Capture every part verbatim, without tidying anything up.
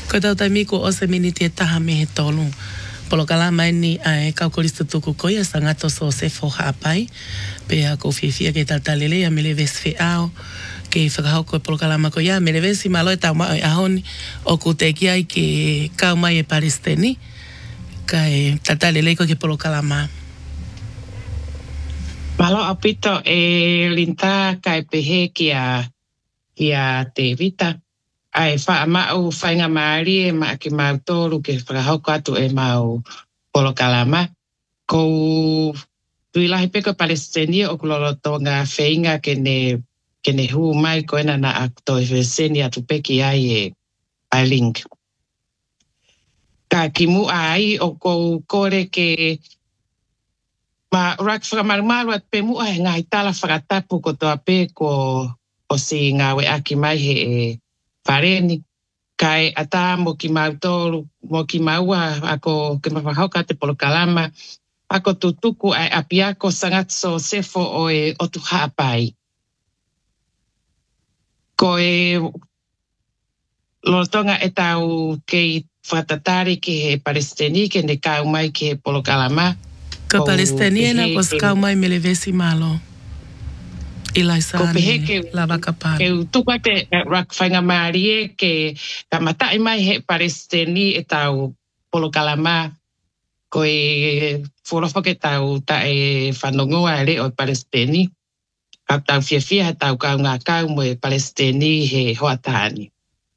Ko tau tai miko o se mini te taha me he tolu. Polo kalama ni ai kau koristo tuku koia sangato so se fo hapai. Pe a ko fifia ke tatalele a mele ves fe ao. Ke whakahau ko polo kalama ko ia mele vesi malo e tau mai ahoni. O ku te ki ai ke kau mai e Palestini. Ka e tatalele ko ke polo kalama. Malo apito e linta kai pehe kia kia te vita. Ai wha mau whainga maari e maa ki mau tōru ke whakahauko atu e mau polo kalama. Ko tui lahi peko Palestini o kulolo tonga whainga ke ne, ke ne hu mai ko ena na akto e wheseni atu peki ai e ai link. Ka ki mu ai o kou kore ke ma rak whakamarumaru at pe mu ai ngai tala whakatapu ko toa pe ko o si ngā we aki mai he e Pareni, kai ata mo ki mau tōru, mo ki maua ako ke mawhahauka te polo kalama, ako tutuku ai apiako sangatso sefo o e otu haapai. Ko e lolotonga e tau kei whatatari ki he Palestini, ke ne kau mai ki he polo kalama. Ko Palestini e na ko skau mai mele vesi malo. Ilai sani, lava kapari. Ke utuka te rak whainga maari e ke ka matai mai he Palestini e tau polo kalama ko e whorofo ke tau ta e whanongoa e reo Palestini. Ka tau fia fia he tau kau ngā kau mo e Palestini he hoatani.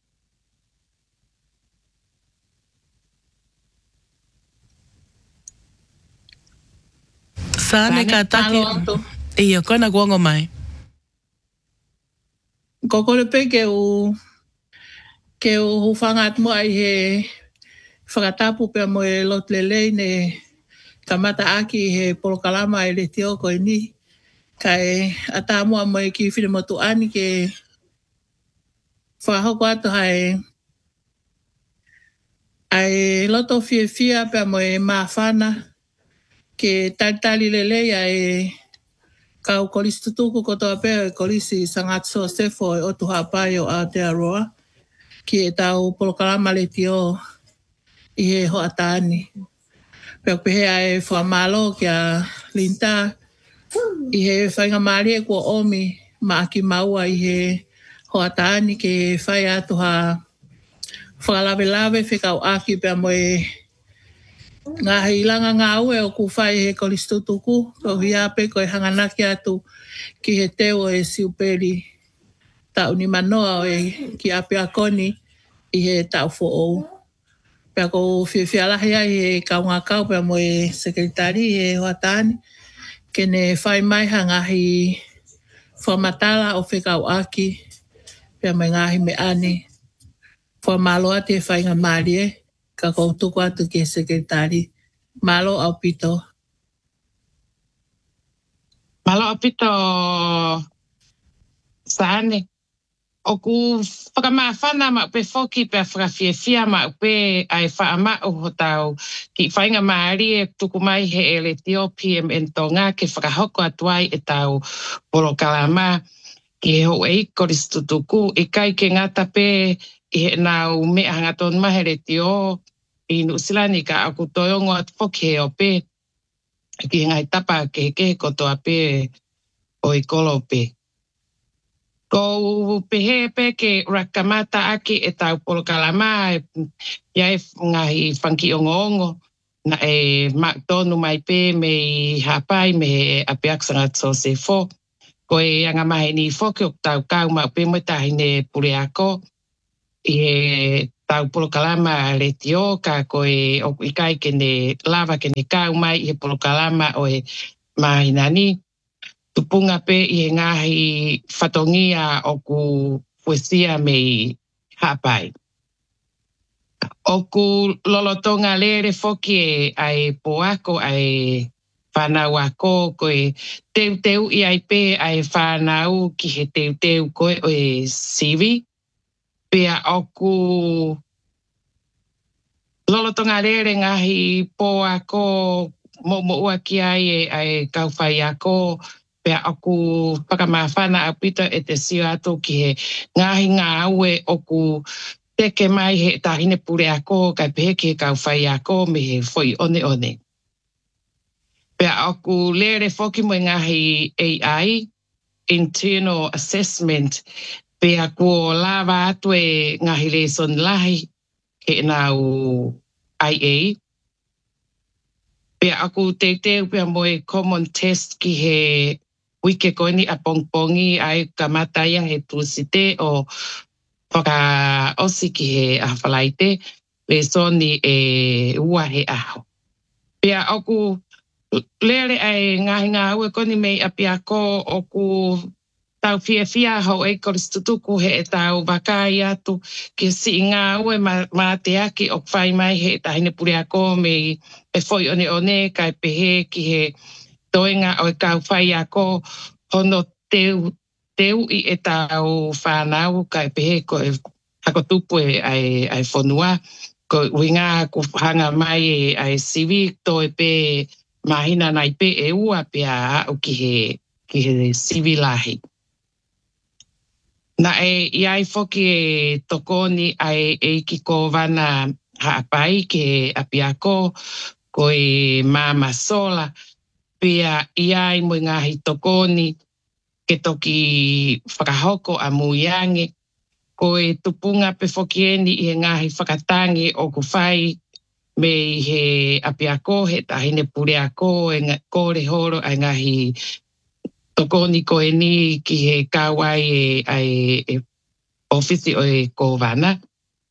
Sane ka taki. Iyo, kona kuongo mai. Ko kore pe ke u ke u hufangat mo ai he whakatapu pe mo e lotlelei ne kamata aki he polo kalama e le tio ko ni kai ata mo mo e ki whine motu ani ke whakahoko atu hai ai loto fie fia pe mo e mawhana ke talitali lelei ai kau kolisi tutuku ko toa pēo e kolisi sangatso sefo e otu hapai o Aotearoa ki e tau polo kalama le tio i he hoatani. Pēo pehea e whamalo ki a linta i he whainga maari e kua omi ma aki maua i he hoatani ke whai atu ha whakalawe lawe whikau aki pēo mo e ngā hilanga ngā ue o ku whai he kolistutuku, ko hiape ko e hanganaki atu ki he teo e siuperi tau ni manoa o e ki ape akoni i he tau fo'ou. Pea ko whiawhialahi ai he kaunga kau pea mo e sekretari he hoatani, ke ne whai mai hangahi whamatala o whikau aki, pea mai ngahi me ani, whamalo ate whainga maari e, ka koutuku atu ke sekretari. Malo au pito. Malo au pito sane. O ku whakamawhana ma upe whoki pe whakawhiawhia ma upe ai whaama o tau ki whainga maari e tuku mai he ele tio P M N Tonga ke whakahoko atuai e tau polo kalama ki he ho e koristu tuku e kai ke ngata pe i he nau mea hangaton mahere tio i Nusilani ka aku toiongo at whoki he o pe ki ngai tapa ke ke kotoa pe o i kolope. Ko pehe pe ke rakamata aki e tau polo kalama e iai ngahi whanki ongo ongo na e maktonu mai pe me i hapai me a peaksanga tso se fo. Ko e anga mahe ni whoki o tau kau ma pe mo tahi ne pure ako i he tau polo kalama le tio ka ko e o ikai ke ne lava ke ne kau mai i he polo kalama o e mahinani. Tupunga pe i he ngahi whatongia o ku poesia me i hapai. O ku lolotonga lere whoki e ai poako ai whanau ako ko e teu teu i ai pe ai whanau ki he teu teu koe o e sivi. Pea o ku lolotonga lere ngahi poako mo mo ua ki ai e ai kauwhai ako pea aku whakamawhana a pita e te sio atu ki he ngahi ngā aue o ku teke mai he tahine pure a ko kai peke kau whai a ko me he foi one one. Pea aku lere foki mo ngahi A I, internal assessment, pea ko lava atu e ngahi leson lahi he nau I A. Pea aku te teu pea mo e common test ki he wike koini a pongpongi ai kamataia he tuasite o whaka osi ki he ahawhalaite le soni e ua he aho. Pea aku lere ai ngahi ngā ue koni mei api ako oku tau fia fia hau e koristutuku he e tau wakai atu ki si ngā ue ma, ma te aki o whai mai he tahine pure ako mei e foi one one kai pehe ki he toenga o e kau whai ako hono teu, teu i e tau whanau kai pehe ko e hako tupu e ai, ai whonua ko winga ku hanga mai e ai sivi to e pe mahina nai pe e ua pia au ki he, ki he sivi lahi. Na e iai foki e tokoni ai e ki ko wana haapai ke apiako ko e mama sola pia iai mo ngahi tokoni ke toki whakahoko a muiange ko e tupunga pe foki eni i ngahi whakatangi o ku whai me he apiako he tahine pure ako e kore horo ai ngahi tokoni ko e ni ki he kawai e, ai e ofisi o e kovana.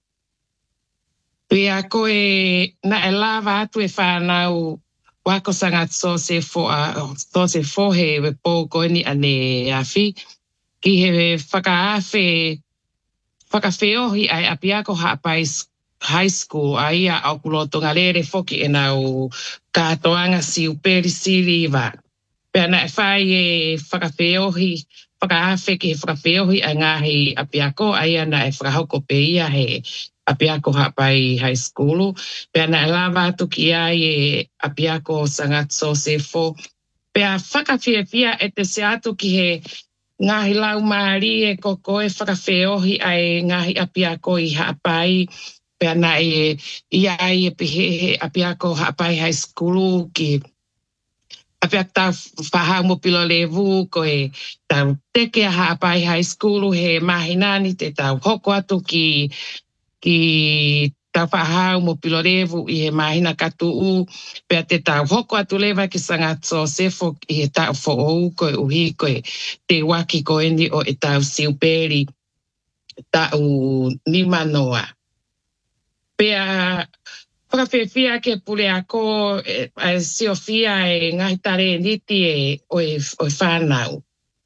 Pia ko e na e lava atu e whanau wako sangat so se fo a so se fo he we po ko ni ane afi ki he whakaafe whakawheohi ai apiako haapai high school ai a au kulotonga lere foki e nau katoanga si uperi si riva. Pea na e whai e whakawheohi, whakaafe ki he whakawheohi a ngahi apiako ai ana e whakahoko pe ia he apiako hapai high school. Pea na e lava atu ki ai e apiako sangat so se fo. Pea whakawhia e te se atu ki he ngahi lau maari e koko e whakawheohi ai ngahi apiako i hapai. Pea na e iai e pihe he apiako hapai high school ki apiak tau whahau mo pilo levu ko e tau teke a hapai high school he mahinani te tau hoko atu ki, ki tau whahau mo pilo levu i he mahina katu u pea te tau hoko atu lewa ki sangat so sefo i he tau fo ou ko e uhi ko e te waki ko eni o e tau siuperi tau nima noa. Pea whakawhiawhia ke pule ako e, e siofia e ngahi tare niti e o e, o e whanau.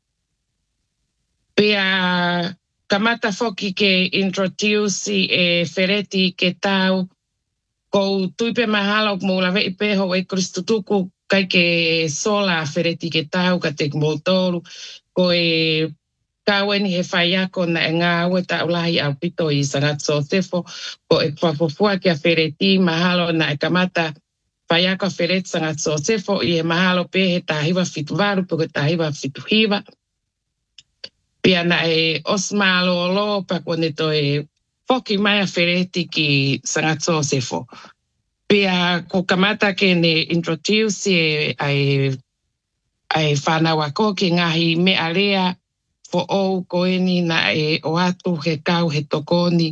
Pea kamata foki ke introduce e whereti ke tau ko tuipe mahalo mo lawe i peho e kristutuku kai ke sola whereti ke tau ka te motoru ko e kaweni he whaiako na e ngā ue ta ulahi au pito i sangat so sefo ko e whafofua ki a whereti mahalo na e kamata whaiako a whereti sangat so sefo i he mahalo pe he tahiwa fitu varu pe he tahiwa fitu hiwa. Pia na e osmalo lo pa kone to e foki mai a whereti ki sangat so sefo. Pia ko kamata ke ne introduce e ai, ai whanawa ko ki ngahi me area fo ou koeni na e o atu he kau he tokoni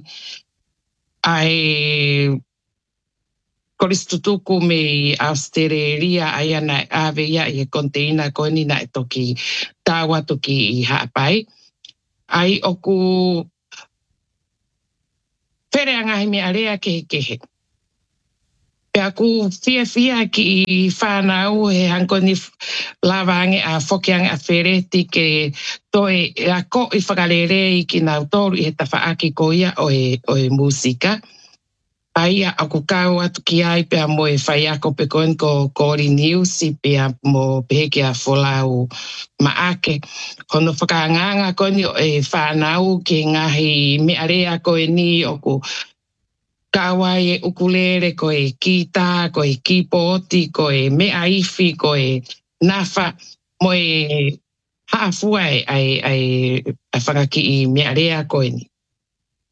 ai koristutuku me austereria ai ana ave ia i he konteina koeni na e toki tau atu ki i haapai. Ai oku where angahi me area kehe kehe. Pea ku fia fia ki i whanau he hankoni lawange a whokiange a whereti ke toi a ko i whakarere i ki nau toru i he tawhaaki ko ia o e, o e musika. Aia aku kau atu ki ai pea mo e whai ako pe koen ko Kori News i pea mo peheke a wholau maake. Hono whakaanganga koni o e whanau ki ngahi me area ko e ni o ku kawai e ukulele ko e kita, ko e kipoti, ko e mea ifi, ko e nafa, mo e haafua e ai, ai, ai whakaki i mea rea ko e ni.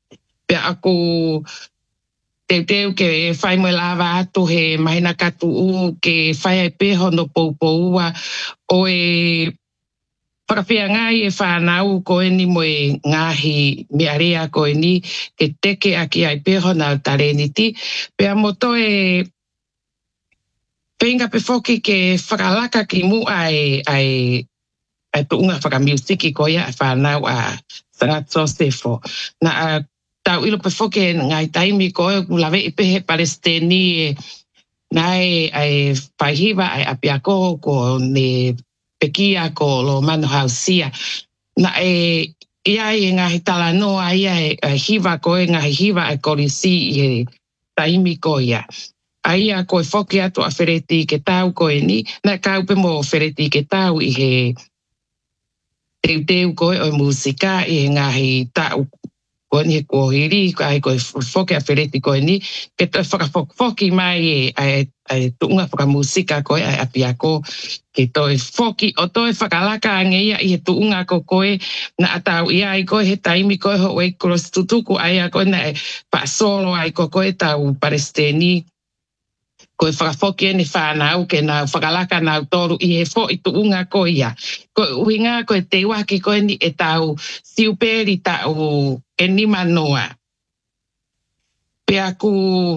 Pea aku te teu ke whai mo lava atu he mahina katu u ke whai ai peho no poupoua o e whakawhia ngai e whanau ko e ni mo e ngahi miarea ko e ni ke teke aki ai peho na tareniti. Pea moto e Penga pe foki ke whakalaka ki mu ai ai ai tuunga whakamusiki ko ia e whanau a Sangat Sosefo. Na a tau ilo pe foki ngai taimi ko e lawe i pehe Palestini e nai ai whaihiwa ai apiako ko ne pekia ko lo manu hausia. Na e ia e ngahi tala noa ia e hiwa ko e ngahi hiwa e korisi i taimi ko ia. Aia koe whoki atu a whereti ke tau koe ni, na kaupe mo whereti ke tau i he teu teu koe o musika i he ngahi tau koe ni he kuohiri, ai koe whoki a whereti koe ni, ke toi whakawhoki mai e ai, ai tuunga whakamusika koe ai apiako, ke toi whoki o toi whakalaka angeia i he tuunga ko koe, na atau ia ai koe he taimi koe ho e kuros tutuku aia koe na e paasolo ai ko koe tau Palestini, koe whakafoki e ni whanau ke nā whakalaka nā toru i he fo i tuunga ko ia. Koe uhinga koe te waki koe ni e tau siuperi tau e ni manoa. Pea ku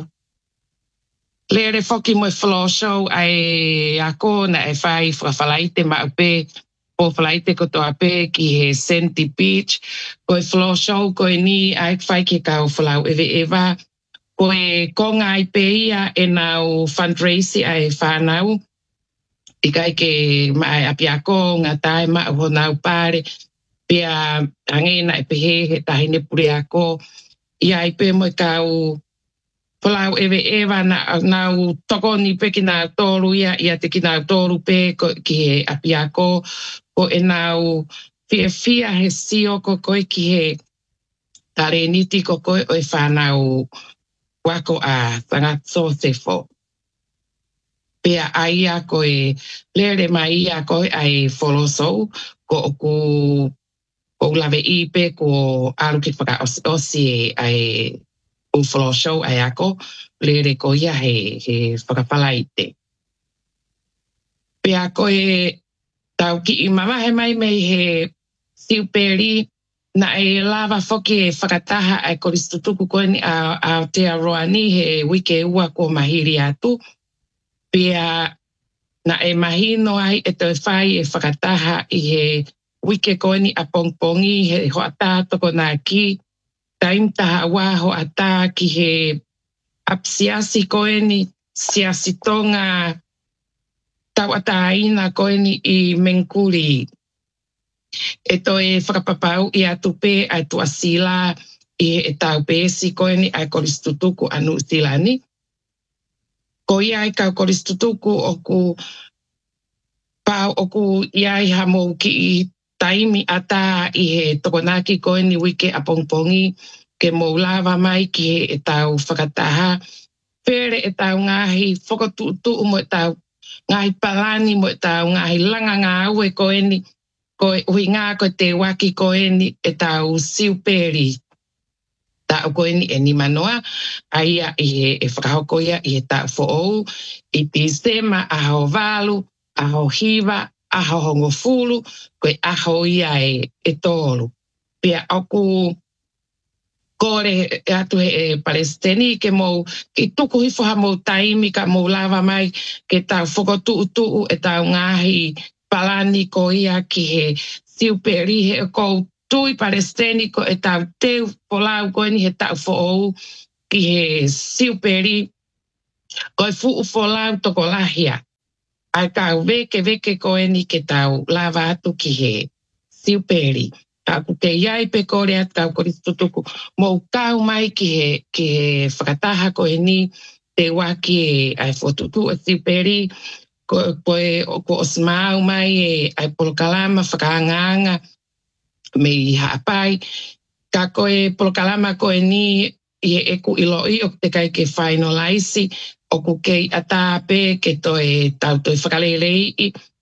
lere foki mo e floor show ai ako na e whai whakawhalaite maupe po whalaite ko toa pe ki he Senti Beach. Koe floor show koe ni ai whai ke kau whalau ewe ewa. Koe konga i pe ia e nau fundraising ai whanau. I kai ke mai apiako ngā tae ma ho nau pare. Pia angena i pehe he tahine pure ako. Ia i pe mo i kau whalau ewe ewa na, nau toko ni pe ki nau toru ia. Ia te ki nau toru pe ko, ki he apiako. Ko e nau fia fia he sio ko koe ki he tareniti ko koe o e whanau wako a Sangat Sosefo. Pea aia koe lere mai ia koe ai folosou ko oku o lawe ipe ko alu ki whaka osi, osi ai u folosou ai ako lere ko ia he, he whakapalaite. Pea koe tau ki i mamahe mai mei he siuperi na e lava foki e whakataha ai koristutuku koe ni a Aotearoa ni he wike ua ko mahiri atu. Pea na e mahino ai e te whai e whakataha i he wike koe ni a pongpongi he hoata toko nā ki. Taim taha waho ata ki he apsiasi koe ni siasi tonga tau ata ina koe ni i Menkuri. E toi whakapapau i atu pe ai tua sila i e tau pesi koe ni ai koristutuku anu sila ni. Ko ia i kau koristutuku o ku pau o ku ia i hamou ki i taimi ata i he tokonaki koe ni wike a pongpongi ke mou lava mai ki he e tau whakataha. Pere e tau ngahi whakatutu mo e tau ngahi palani mo e tau ngahi langa ngā ue koe ni. Koe ui ngā koe te waki koe ni e tau siuperi. Tau koe ni e ni manoa. Aia i he e whakahoko ia i he tau fo'ou. I tisema aho walu, aho hiwa, aho hongo fulu. Koe aho ia e, e tolu. Pea oku kore e atu he e Palestini ke mou ki tuku hifoha mou taimi ka mou lava mai ke tau whakotu utu e tau ngahi palani ko ia ki he siuperi he ko tui Palestini ko e tau teu polau ko ni he tau fo'ou ki he siuperi ko e fuu polau toko lahia. Ai kau veke veke ko ni ke tau lava atu ki he siuperi. Aku te iai pe kore at kau koristutuku mou kau mai ki he, ki he whakataha ko ni te waki e ai fotutu e siuperi. Ko koe ko osmau mai e ai polokalama whakaanganga me i haapai. Ka koe polokalama koe ni i e eku iloi o te kai ke finalaisi o ku kei ata pe ke toi tau toi whakalelei i